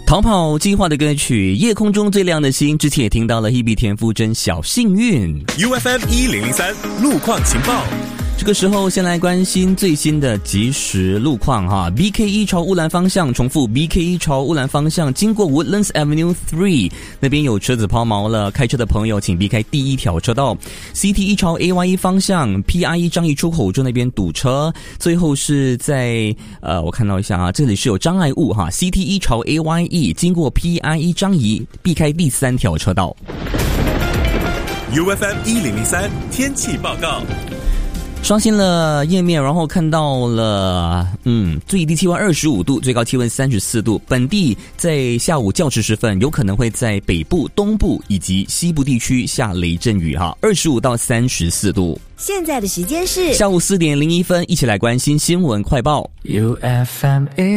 逃跑计划的歌曲《夜空中最亮的星》，之前也听到了 Hebe 田馥甄小幸运。 UFM 1003路况情报。 这个时候先来关心最新的即时路况哈。BK1 朝乌兰方向，重复 BK1 朝乌兰方向，经过 Woodlands Avenue 3那边有车子抛锚了，开车的朋友请避开第一条车道。CT1 朝 AY1 方向 PRE 樟宜出口处那边堵车。最后是在我看到一下啊，这里是有障碍物哈。CT1 朝 AYE 经过 PRE 樟宜，避开第三条车道。 UFM 1003天气报告。 刷新了页面，然后看到了最低气温25度，最高气温34度。本地在下午较迟时分有可能会在北部、东部以及西部地区下雷阵雨哈，25到34度。 现在的时间是下午4点01分，一起来关心新闻快报。 UFM